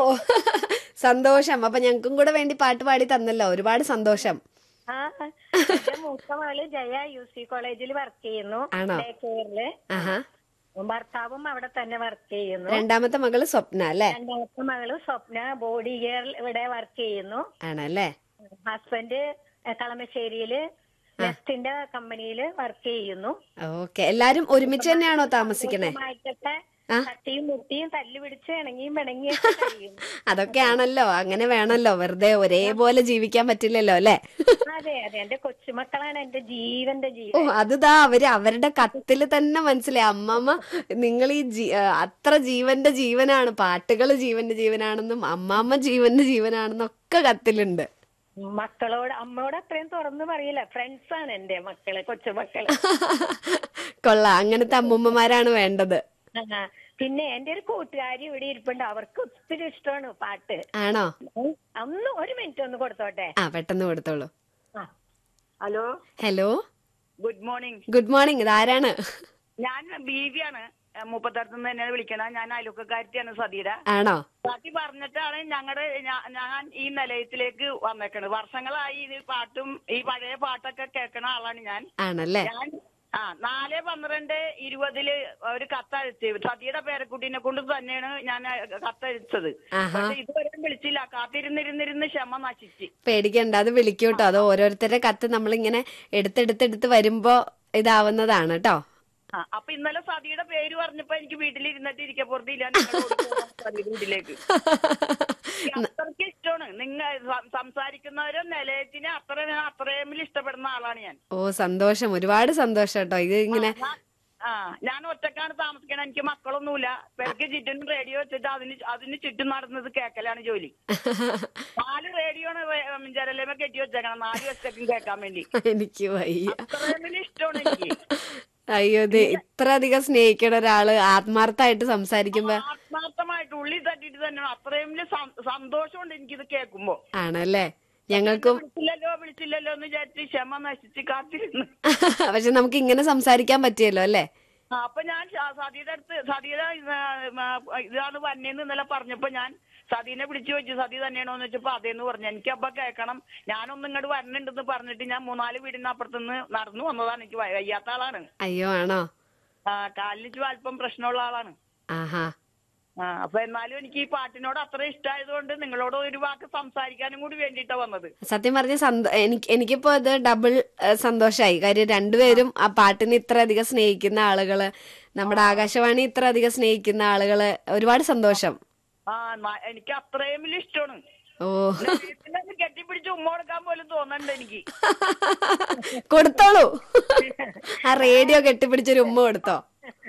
സന്തോഷം. അപ്പൊ ഞങ്ങൾക്കും കൂടെ വേണ്ടി പാട്ട് പാടി തന്നല്ലോ, ഒരുപാട് സന്തോഷം. ആ എന്റെ മൂത്ത മകള് ജയ UC കോളേജിൽ വർക്ക് ചെയ്യുന്നു, ആണോ? ഡേ കെയറില്. ആഹാ. ഭർത്താവും അവിടെ തന്നെ വർക്ക് ചെയ്യുന്നു. രണ്ടാമത്തെ മകള് സ്വപ്ന അല്ലേ? രണ്ടാമത്തെ മകള് സ്വപ്ന ബോഡി കെയർ ഇവിടെ വർക്ക് ചെയ്യുന്നു. ആണല്ലേ? ഹസ്ബൻഡ് കളമശ്ശേരിയില് നെസ്റ്റിന്റെ കമ്പനിയിൽ വർക്ക് ചെയ്യുന്നു. ഓക്കെ, എല്ലാരും ഒരുമിച്ച് തന്നെയാണോ താമസിക്കണേ? തട്ടിയും മുട്ടിയും തല്ലുപിടിച്ച് ഇണങ്ങിയും പിണങ്ങിയൊക്കെ കഴിയുന്നു. അതൊക്കെയാണല്ലോ, അങ്ങനെ വേണല്ലോ, വെറുതെ ഒരേപോലെ ജീവിക്കാൻ പറ്റില്ലല്ലോ അല്ലെ? അതെ അതെ, എന്റെ കൊച്ചുമക്കളാണ് എന്റെ ജീവന്റെ ഓ, ജീവൻ. അതാ അവരുടെ കത്തില് തന്നെ മനസ്സിലായി, അമ്മമ്മ നിങ്ങൾ അത്ര ജീവന്റെ ജീവനാണ്, പാട്ടുകള് ജീവന്റെ ജീവനാണെന്നും അമ്മാമ്മ ജീവന്റെ ജീവനാണെന്നും ഒക്കെ കത്തിലുണ്ട്. മക്കളോട് അമ്മയോട് അത്രയും തുറന്നു പറയില്ല. ഫ്രണ്ട്സ് ആണ് എന്റെ മക്കള്, കൊച്ചുമക്കള്. കൊള്ളാം, അങ്ങനത്തെ അമ്മൂമ്മമാരാണ് വേണ്ടത്. പിന്നെ എന്റെ ഒരു കൂട്ടുകാരി ഇവിടെ ഇരിപ്പുണ്ട്, അവർക്ക് ഒത്തിരി ഇഷ്ടമാണ് പാട്ട്. ആണോ? ഒന്ന് ഒരു മിനിറ്റ് ഒന്ന് കൊടുത്തോട്ടെ. പെട്ടെന്ന് കൊടുത്തോളൂ. Hello. Hello, good morning. Good morning. ഇതാരാണ്? ഞാൻ ബീവിയാണ്, മുപ്പത്തടുത്തുനിന്ന് തന്നെ വിളിക്കണം. ഞാൻ അയൽവക്കക്കാരിയാണ് സതീര. ആണോ? സതി പറഞ്ഞിട്ടാണ് ഞാൻ ഈ നിലയത്തിലേക്ക് വന്നേക്കണത്. വർഷങ്ങളായി ഈ പാട്ടും ഈ പഴയ പാട്ടൊക്കെ കേൾക്കണ ആളാണ് ഞാൻ. ആണല്ലേ? ഞാൻ 4/12/20 ഒരു കത്തയച്ച് സതിയുടെ പേരക്കുട്ടീനെ കൊണ്ട് തന്നെയാണ് ഞാൻ കത്തയച്ചത്. പക്ഷെ ഇതുവരെ വിളിച്ചില്ല. കാത്തിരുന്നിരുന്നിരുന്ന് ക്ഷമ നശിച്ച്. പേടിക്കണ്ട, അത് വിളിക്കൂട്ടോ. അത് ഓരോരുത്തരുടെ കത്ത് നമ്മളിങ്ങനെ എടുത്തെടുത്തെടുത്ത് വരുമ്പോ ഇതാവുന്നതാണ് കേട്ടോ. അപ്പൊ ഇന്നലെ സതിയുടെ പേര് പറഞ്ഞപ്പോ എനിക്ക് വീട്ടിലിരുന്നിട്ട് ഇരിക്കപ്പുറത്തില്ല സതിയുടെ വീട്ടിലേക്ക്. അത്രയ്ക്ക് ഇഷ്ടമാണ് നിങ്ങൾ സംസാരിക്കുന്നവരെ നിലയത്തിന് അത്രയും ഇഷ്ടപ്പെടുന്ന ആളാണ് ഞാൻ. ഓ, സന്തോഷം, ഒരുപാട് സന്തോഷം കേട്ടോ. ഇത് ഇങ്ങനെ ഞാൻ ഒറ്റക്കാണ് താമസിക്കണം, എനിക്ക് മക്കളൊന്നുമില്ല. പെരക്ക് ചുറ്റും റേഡിയോ വെച്ചിട്ട് അതിന് ചുറ്റും നടന്നത് കേക്കലാണ് ജോലി. 4 റേഡിയോ ആണ് ജനലേമ കെട്ടി വെച്ചേക്കണം, 4 വശത്തേക്കും കേൾക്കാൻ വേണ്ടി. എനിക്ക് വയ്യ, അത്രയും ഇഷ്ടമാണ് എനിക്ക്. അയ്യോ, ഇത് ഇത്ര അധികം സ്നേഹിക്കണ ഒരാള് ആത്മാർത്ഥമായിട്ട് സംസാരിക്കുമ്പോ, ആത്മാർത്ഥമായിട്ട് ഉള്ളി തട്ടിട്ട് തന്നെയാണ്. അത്രയും സന്തോഷമുണ്ട് എനിക്കിത് കേൾക്കുമ്പോ. ആണല്ലേ? ഞങ്ങൾക്കും വിളിച്ചില്ലല്ലോ എന്ന് വിചാരിച്ച് ക്ഷമ നശിച്ച് കാത്തിരുന്നു. പക്ഷെ നമുക്ക് ഇങ്ങനെ സംസാരിക്കാൻ പറ്റിയല്ലോ അല്ലേ? അപ്പൊ ഞാൻ സതിയുടെ ഇതാണ് വന്നേന്ന് ഇന്നലെ പറഞ്ഞപ്പോ ഞാൻ സതീനെ വിളിച്ചു ചോദിച്ചു, സതി തന്നെയാണോന്ന് വെച്ചപ്പോ അതേന്ന് പറഞ്ഞു. എനിക്ക് അപ്പൊ കേൾക്കണം, ഞാനൊന്നും ഇങ്ങോട്ട് വരണുണ്ടെന്ന് പറഞ്ഞിട്ട് ഞാൻ 3-4 വീടിന് അപ്പുറത്തുനിന്ന് നടന്നു വന്നതാണ്. എനിക്ക് വയ്യാത്ത ആളാണ്. അയ്യോ, ആണോ? കാലിന് അല്പം പ്രശ്നമുള്ള ആളാണ്. ആഹാ. അപ്പൊ എന്നാലും എനിക്ക് ഈ പാട്ടിനോട് അത്ര ഇഷ്ടമായതുകൊണ്ട് നിങ്ങളോട് ഒരു വാക്ക് സംസാരിക്കാനും കൂടി വേണ്ടിയിട്ടാ വന്നത്. സത്യം പറഞ്ഞ എനിക്കിപ്പോ ഇത് ഡബിൾ സന്തോഷായി. കാര്യം രണ്ടുപേരും ആ പാട്ടിനെ ഇത്ര അധികം സ്നേഹിക്കുന്ന ആളുകള്, നമ്മുടെ ആകാശവാണി ഇത്ര അധികം സ്നേഹിക്കുന്ന ആളുകള്, ഒരുപാട് സന്തോഷം. എനിക്ക് അത്രയും ഇഷ്ടമാണ്. ഓ, കെട്ടിപ്പിടിച്ച് ഉമ്മ കൊടുക്കാൻ പോലും തോന്നണ്ട എനിക്ക്. കൊടുത്തോളൂ, ആ റേഡിയോ കെട്ടിപ്പിടിച്ചൊരു ഉമ്മ കൊടുത്തോ.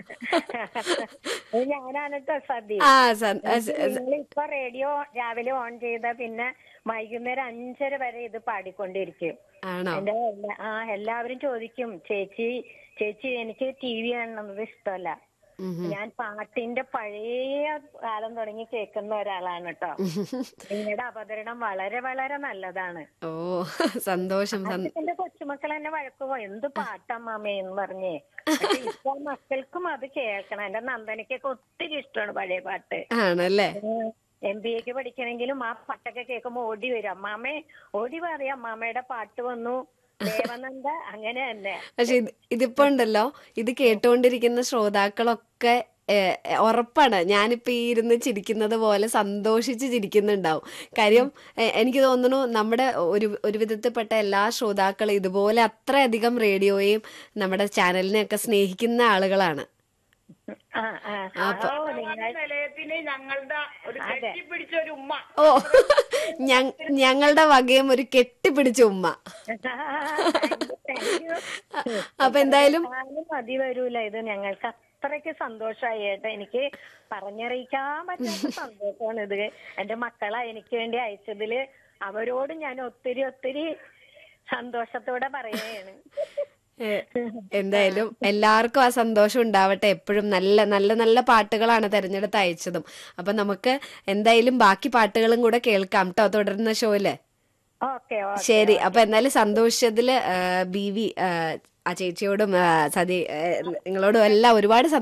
ഞാനാണ് സതി. ഇപ്പൊ റേഡിയോ രാവിലെ ഓൺ ചെയ്ത പിന്നെ വൈകുന്നേരം 5:30 വരെ ഇത് പാടിക്കൊണ്ടിരിക്കും. എന്റെ എല്ലാവരും ചോദിക്കും, ചേച്ചി എനിക്ക് TV കാണുന്നത് ഇഷ്ടമല്ല. ഞാൻ പാട്ടിന്റെ പഴയ കാലം തുടങ്ങി കേൾക്കുന്ന ഒരാളാണ് കേട്ടോ. നിങ്ങളുടെ അവതരണം വളരെ വളരെ നല്ലതാണ്. ഓ, സന്തോഷം. എന്റെ കൊച്ചുമക്കൾ എന്നെ വഴക്കുപോ, എന്ത് പാട്ടമ്മാമേ എന്ന് പറഞ്ഞേ. പക്ഷെ ഇപ്പൊ മക്കൾക്കും അത് കേൾക്കണം. എന്റെ നന്ദനക്കൊക്കെ ഒത്തിരി ഇഷ്ടമാണ് പഴയ പാട്ട്. ആണല്ലേ? MBA പഠിക്കണമെങ്കിലും ആ പാട്ടൊക്കെ കേൾക്കുമ്പോ ഓടി വരും, അമ്മാമേ ഓടി പറയാം അമ്മാമ്മയുടെ പാട്ട് വന്നു ദേവനന്ദ, അങ്ങനെ തന്നെ. പക്ഷെ ഇതിപ്പോ ഉണ്ടല്ലോ, ഇത് കേട്ടുകൊണ്ടിരിക്കുന്ന ശ്രോതാക്കളൊക്കെ ഉറപ്പാണ് ഞാനിപ്പോ ഈ ഇരുന്ന് ചിരിക്കുന്നത് പോലെ സന്തോഷിച്ച് ചിരിക്കുന്നുണ്ടാവും. കാര്യം എനിക്ക് തോന്നുന്നു നമ്മുടെ ഒരു വിധത്തിൽപ്പെട്ട എല്ലാ ശ്രോതാക്കളും ഇതുപോലെ അത്രയധികം റേഡിയോയെയും നമ്മുടെ ചാനലിനെയൊക്കെ സ്നേഹിക്കുന്ന ആളുകളാണ്. ഓ, ഞങ്ങളുടെ വകയും ഒരു കെട്ടിപ്പിടിച്ച ഉമ്മ. അപ്പൊ എന്തായാലും മതി വരൂല. ഇത് ഞങ്ങൾക്ക് അത്രയ്ക്ക് സന്തോഷമായി ഏട്ടാ. എനിക്ക് പറഞ്ഞറിയിക്കാൻ പറ്റാത്ത സന്തോഷമാണ് ഇത്. എന്റെ മക്കളെ എനിക്ക് വേണ്ടി അയച്ചതില് അവരോട് ഞാൻ ഒത്തിരി ഒത്തിരി സന്തോഷത്തോടെ പറയുകയാണ്. എന്തായാലും എല്ലാവർക്കും ആ സന്തോഷം ഉണ്ടാവട്ടെ. എപ്പോഴും നല്ല നല്ല നല്ല പാട്ടുകളാണ് തെരഞ്ഞെടുത്ത് അയച്ചതും. അപ്പൊ നമുക്ക് എന്തായാലും ബാക്കി പാട്ടുകളും കൂടെ കേൾക്കാം കേട്ടോ തുടരുന്ന ഷോയില്. ശരി, അപ്പൊ എന്നാലും സന്തോഷത്തില് BV ആ ചേച്ചിയോടും സതി നിങ്ങളോടും എല്ലാം ഒരുപാട്